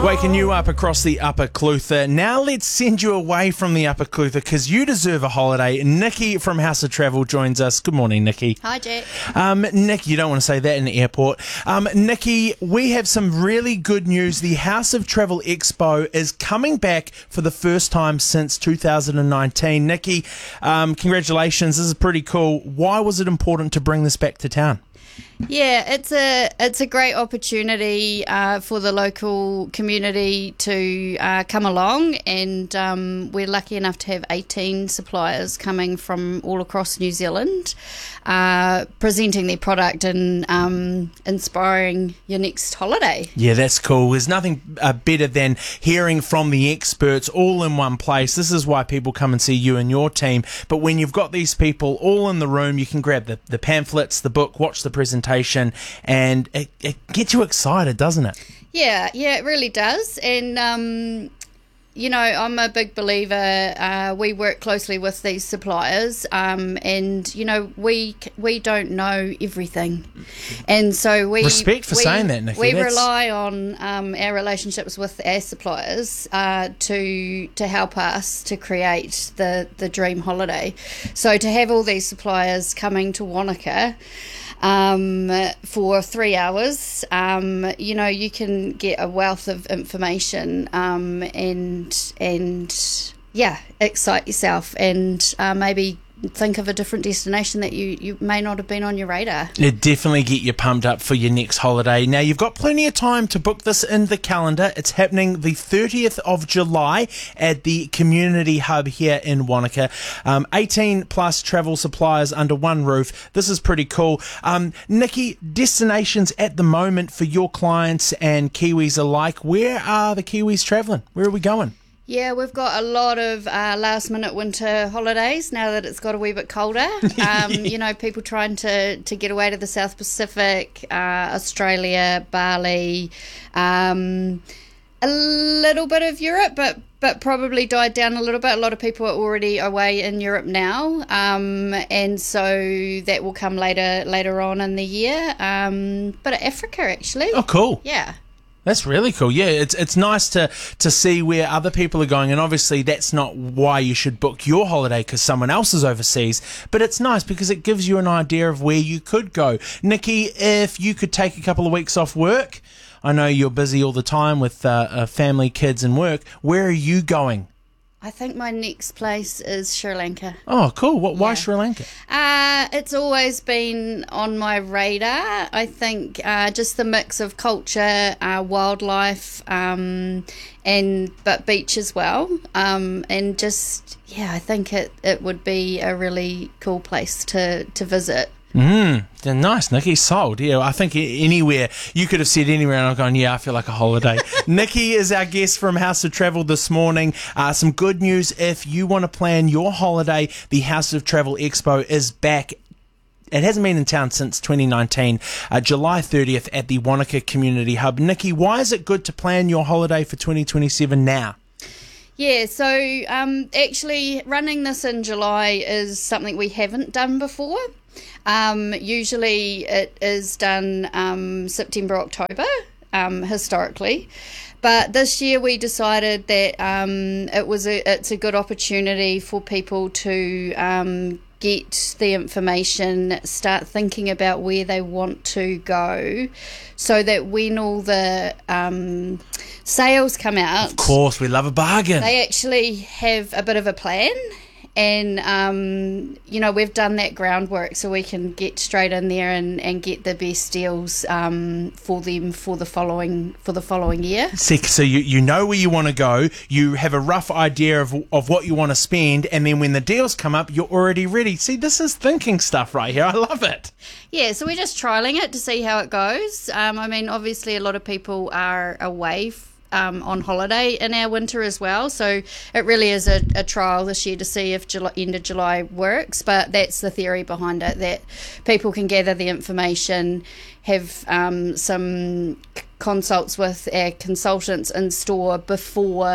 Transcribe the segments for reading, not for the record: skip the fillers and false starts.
Waking you up across the Upper Clutha. Now let's send you away from the Upper Clutha because you deserve a holiday. Nikki from House of Travel joins us. Good morning, Nikki. Hi, Jack. Nikki, you don't want to say that in the airport. Nikki, we have some really good news. The House of Travel Expo is coming back for the first time since 2019. Nikki, congratulations. This is pretty cool. Why was it important to bring this back to town? Yeah, it's a great opportunity for the local community to come along, and we're lucky enough to have 18 suppliers coming from all across New Zealand, presenting their product and inspiring your next holiday. Yeah, that's cool. There's nothing better than hearing from the experts all in one place. This is why people come and see you and your team. But when you've got these people all in the room, you can grab the pamphlets, the book, watch the presentation, and it gets you excited, doesn't it? Yeah, it really does. And I'm a big believer. We work closely with these suppliers, and we don't know everything, and so we respect for saying that, Nikki. We rely on our relationships with our suppliers to help us to create the dream holiday. So to have all these suppliers coming to Wanaka for 3 hours, you can get a wealth of information and excite yourself and maybe think of a different destination that you may not have been on your radar. It definitely get you pumped up for your next holiday. Now, you've got plenty of time to book this in the calendar. It's happening the 30th of July at the Community Hub here in Wanaka. 18 plus travel suppliers under one roof. This is pretty cool. Nikki, destinations at the moment for your clients and Kiwis alike. Where are the Kiwis travelling? Where are we going? Yeah, we've got a lot of last-minute winter holidays now that it's got a wee bit colder. People trying to get away to the South Pacific, Australia, Bali, a little bit of Europe, but probably died down a little bit. A lot of people are already away in Europe now, and so that will come later on in the year. But Africa, actually. Oh, cool. Yeah. That's really cool. Yeah, it's nice to see where other people are going, and obviously that's not why you should book your holiday because someone else is overseas, but it's nice because it gives you an idea of where you could go. Nikki, if you could take a couple of weeks off work, I know you're busy all the time with family, kids and work, where are you going? I think my next place is Sri Lanka. Oh, cool. Why Sri Lanka? It's always been on my radar. I think just the mix of culture, wildlife, but beach as well. And just, I think it would be a really cool place to visit. Nice, Nikki. Sold. Yeah, I think anywhere. You could have said anywhere and I'm going, I feel like a holiday. Nikki is our guest from House of Travel this morning. Some good news. If you want to plan your holiday, the House of Travel Expo is back. It hasn't been in town since 2019, July 30th at the Wanaka Community Hub. Nikki, why is it good to plan your holiday for 2027 now? Yeah, so actually running this in July is something we haven't done before. Usually it is done September, October, historically. But this year we decided that it's a good opportunity for people to get the information, start thinking about where they want to go, so that when all the sales come out, of course, we love a bargain. They actually have a bit of a plan. And we've done that groundwork so we can get straight in there and get the best deals for them for the following year. So you know where you want to go, you have a rough idea of what you want to spend, and then when the deals come up, you're already ready. See, this is thinking stuff right here. I love it. Yeah, so we're just trialling it to see how it goes. Obviously a lot of people are away on holiday in our winter as well, so it really is a trial this year to see if end of July works, but that's the theory behind it, that people can gather the information, have some consults with our consultants in store before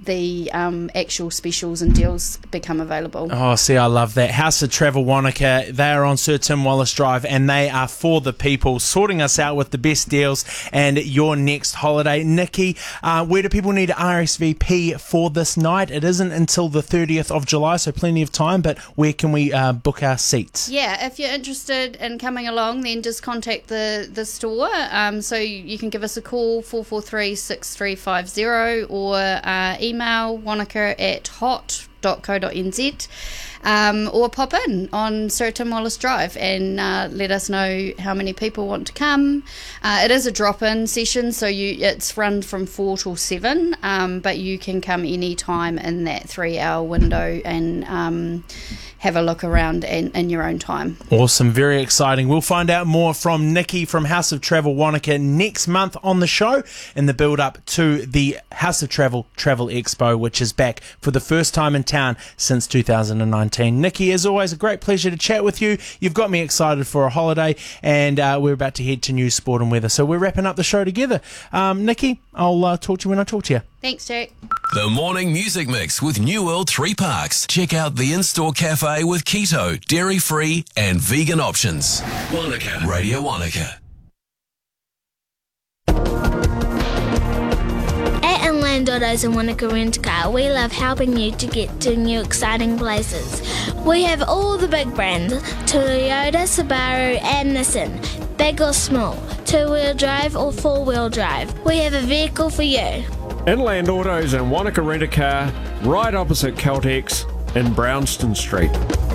the actual specials and deals become available. Oh, see, I love that. House of Travel Wanaka, they are on Sir Tim Wallace Drive, and they are for the people, sorting us out with the best deals and your next holiday. Nikki, where do people need to RSVP for this night? It isn't until the 30th of July, so plenty of time, but where can we book our seats? Yeah, if you're interested in coming along, then just contact the store. So you can give us a call, 443-6350, or email wanaka@hot.co.nz. Or pop in on Sir Tim Wallace Drive and let us know how many people want to come. It is a drop-in session, so it's run from 4 till 7, but you can come any time in that 3-hour window and have a look around in your own time. Awesome, very exciting. We'll find out more from Nikki from House of Travel Wanaka next month on the show in the build-up to the House of Travel Expo, which is back for the first time in town since 2019. Nikki, as always, a great pleasure to chat with you. You've got me excited for a holiday, and we're about to head to news, sport and weather, so we're wrapping up the show together. Nikki, I'll talk to you when I talk to you. Thanks, Jack. The Morning Music Mix with New World 3 Parks. Check out the in-store cafe with keto, dairy-free and vegan options. Wanaka, Radio Wanaka. At Inland Autos and Wanaka Rent Car, we love helping you to get to new exciting places. We have all the big brands, Toyota, Subaru and Nissan, big or small, 2-wheel drive or 4-wheel drive. We have a vehicle for you. Inland Autos and Wanaka Rent-A-Car, right opposite Caltex in Brownston Street.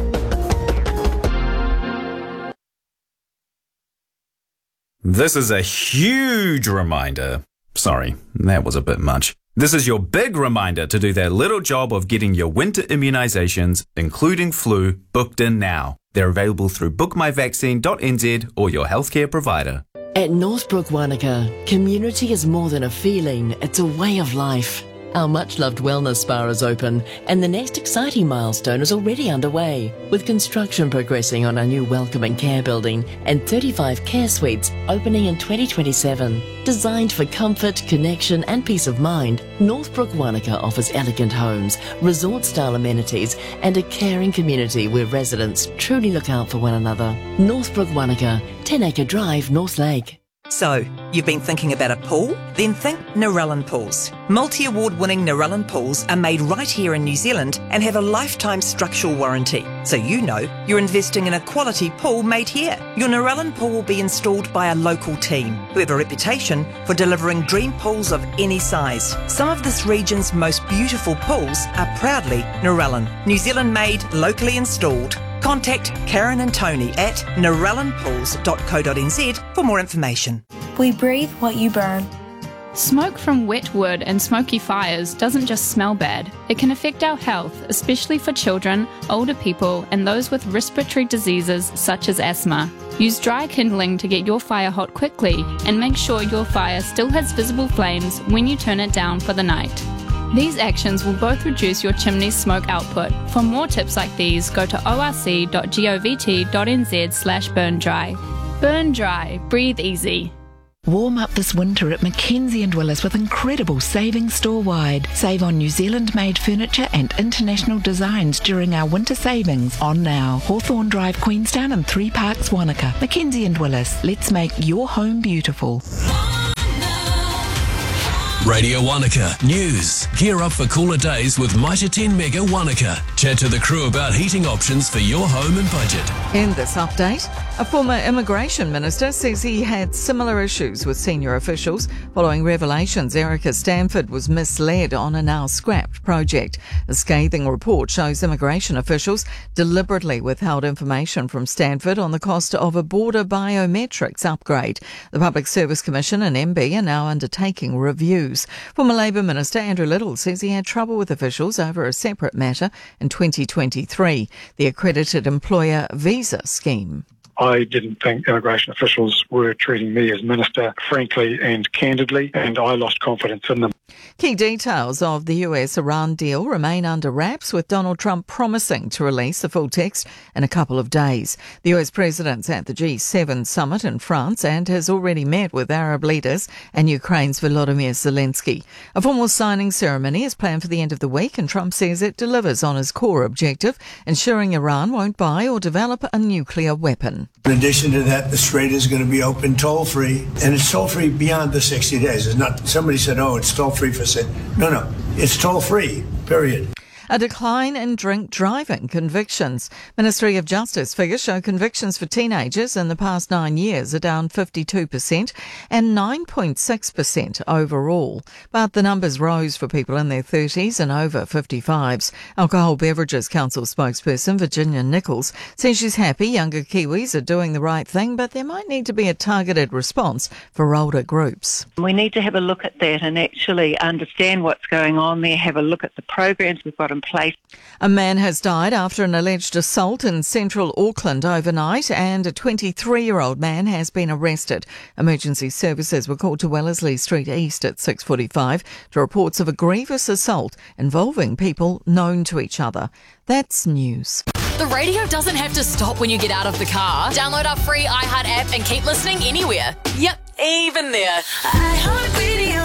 This is a huge reminder. Sorry, that was a bit much. This is your big reminder to do that little job of getting your winter immunisations, including flu, booked in now. They're available through bookmyvaccine.nz or your healthcare provider. At Northbrook Wanaka, community is more than a feeling, it's a way of life. Our much-loved wellness spa is open, and the next exciting milestone is already underway, with construction progressing on our new welcoming care building and 35 care suites opening in 2027. Designed for comfort, connection and peace of mind, Northbrook Wanaka offers elegant homes, resort-style amenities and a caring community where residents truly look out for one another. Northbrook Wanaka, 10 Acre Drive, North Lake. So, you've been thinking about a pool? Then think Narellan Pools. Multi-award-winning Narellan Pools are made right here in New Zealand and have a lifetime structural warranty. So you know you're investing in a quality pool made here. Your Narellan pool will be installed by a local team who have a reputation for delivering dream pools of any size. Some of this region's most beautiful pools are proudly Narellan. New Zealand made, locally installed. Contact Karen and Tony at narellanpools.co.nz for more information. We breathe what you burn. Smoke from wet wood and smoky fires doesn't just smell bad. It can affect our health, especially for children, older people, and those with respiratory diseases such as asthma. Use dry kindling to get your fire hot quickly, and make sure your fire still has visible flames when you turn it down for the night. These actions will both reduce your chimney's smoke output. For more tips like these, go to orc.govt.nz/burn dry. Burn dry, breathe easy. Warm up this winter at Mackenzie & Willis with incredible savings store-wide. Save on New Zealand-made furniture and international designs during our winter savings on now. Hawthorne Drive, Queenstown and 3 Parks, Wanaka. Mackenzie & Willis. Let's make your home beautiful. Radio Wanaka News. Gear up for cooler days with Mitre 10 Mega Wanaka. Chat to the crew about heating options for your home and budget. In this update, a former immigration minister says he had similar issues with senior officials following revelations Erica Stanford was misled on a now scrapped project. A scathing report shows immigration officials deliberately withheld information from Stanford on the cost of a border biometrics upgrade. The Public Service Commission and MB are now undertaking reviews. Former Labour Minister Andrew Little says he had trouble with officials over a separate matter in 2023, the accredited employer visa scheme. I didn't think immigration officials were treating me as minister frankly and candidly, and I lost confidence in them. Key details of the US-Iran deal remain under wraps, with Donald Trump promising to release the full text in a couple of days. The US president's at the G7 summit in France and has already met with Arab leaders and Ukraine's Volodymyr Zelensky. A formal signing ceremony is planned for the end of the week, and Trump says it delivers on his core objective, ensuring Iran won't buy or develop a nuclear weapon. In addition to that, the Strait is going to be open toll-free, and it's toll-free beyond the 60 days. It's not, somebody said, oh, it's toll-free for... No, it's toll-free, period. A decline in drink driving convictions. Ministry of Justice figures show convictions for teenagers in the past 9 years are down 52% and 9.6% overall. But the numbers rose for people in their 30s and over 55s. Alcohol Beverages Council spokesperson Virginia Nichols says she's happy younger Kiwis are doing the right thing, but there might need to be a targeted response for older groups. We need to have a look at that and actually understand what's going on there, have a look at the programs we've got in place. A man has died after an alleged assault in central Auckland overnight, and a 23-year-old man has been arrested. Emergency services were called to Wellesley Street East at 6:45 to reports of a grievous assault involving people known to each other. That's news. The radio doesn't have to stop when you get out of the car. Download our free iHeart app and keep listening anywhere. Yep, even there. iHeart Radio.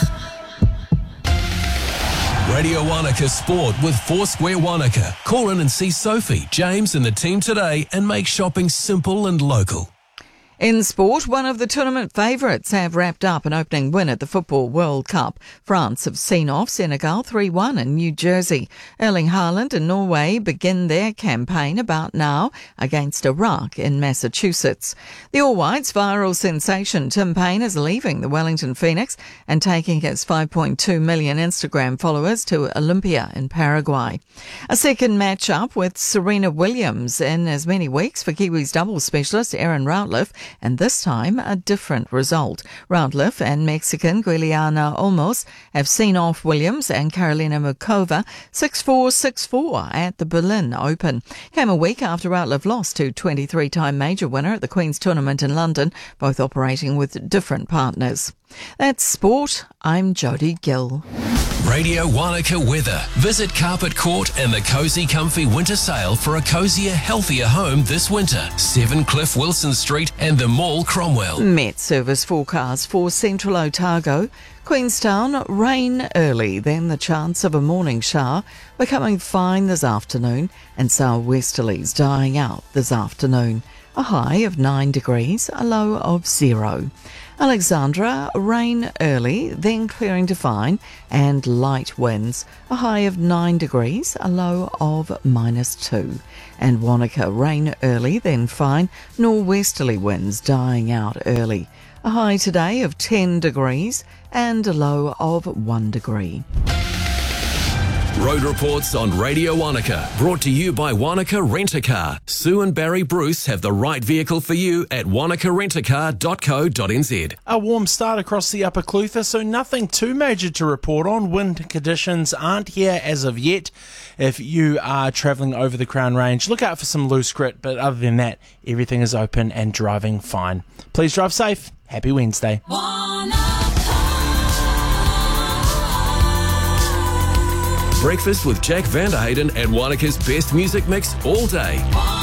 Radio Wanaka Sport with Foursquare Wanaka. Call in and see Sophie, James and the team today and make shopping simple and local. In sport, one of the tournament favourites have wrapped up an opening win at the Football World Cup. France have seen off Senegal 3-1 in New Jersey. Erling Haaland and Norway begin their campaign about now against Iraq in Massachusetts. The All Whites' viral sensation Tim Payne is leaving the Wellington Phoenix and taking his 5.2 million Instagram followers to Olympia in Paraguay. A second match-up with Serena Williams in as many weeks for Kiwis doubles specialist Erin Routliffe, and this time a different result. Routliffe and Mexican Giuliana Olmos have seen off Williams and Karolina Muchova 6-4, 6-4 at the Berlin Open. Came a week after Routliffe lost to 23-time major winner at the Queen's Tournament in London, both operating with different partners. That's sport. I'm Jodie Gill. Radio Wanaka weather. Visit Carpet Court and the Cosy Comfy Winter Sale for a cosier, healthier home this winter. 7 Cliff Wilson Street and the Mall Cromwell. Met Service forecast for Central Otago. Queenstown, rain early, then the chance of a morning shower, becoming fine this afternoon, and southwesterlies dying out this afternoon. A high of 9 degrees, a low of 0. Alexandra, rain early, then clearing to fine, and light winds. A high of 9 degrees, a low of -2. And Wanaka, rain early, then fine, norwesterly winds dying out early. A high today of 10 degrees and a low of 1 degree. Road reports on Radio Wanaka, brought to you by Wanaka Rent-A-Car. Sue and Barry Bruce have the right vehicle for you at wanakarentacar.co.nz. A warm start across the Upper Clutha, so nothing too major to report on. Wind conditions aren't here as of yet. If you are travelling over the Crown Range, look out for some loose grit, but other than that, everything is open and driving fine. Please drive safe. Happy Wednesday. Breakfast with Jack Vanderhayden and Wanaka's best music mix all day.